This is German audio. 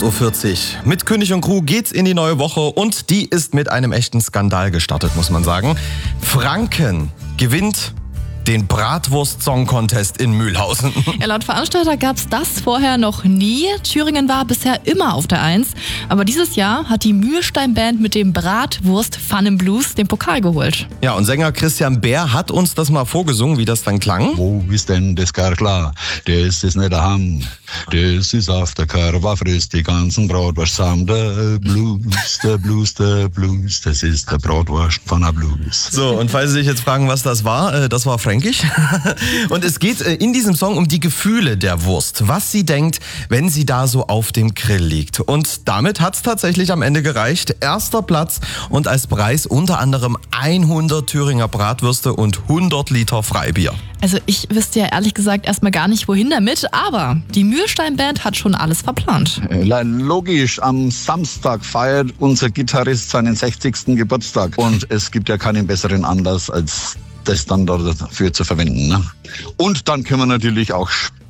8.40 Uhr. Mit König und Crew geht's in die neue Woche und die ist mit einem echten Skandal gestartet, muss man sagen. Franken gewinnt den Bratwurst-Song-Contest in Mühlhausen. Ja, laut Veranstalter gab es das vorher noch nie. Thüringen war bisher immer auf der 1. Aber dieses Jahr hat die Mühlstein-Band mit dem Bratwurst Fun and Blues den Pokal geholt. Ja, und Sänger Christian Bär hat uns das mal vorgesungen, wie das dann klang. Wo ist denn das gar klar? Das ist nicht daheim. Das ist auf der Körper, frisst die ganzen Bratwurst zusammen. Der Blues, der Blues, der Blues, das ist der Bratwurst von der Blues. So, und falls Sie sich jetzt fragen, was das war Fränkisch. Und es geht in diesem Song um die Gefühle der Wurst, was sie denkt, wenn sie da so auf dem Grill liegt. Und damit hat es tatsächlich am Ende gereicht. Erster Platz und als Preis unter anderem 100 Thüringer Bratwürste und 100 Liter Freibier. Also ich wüsste ja ehrlich gesagt erstmal gar nicht, wohin damit, aber die Mühlstein-Band hat schon alles verplant. Logisch, am Samstag feiert unser Gitarrist seinen 60. Geburtstag. Und es gibt ja keinen besseren Anlass, als das dann dafür zu verwenden. Ne? Und dann können wir natürlich auch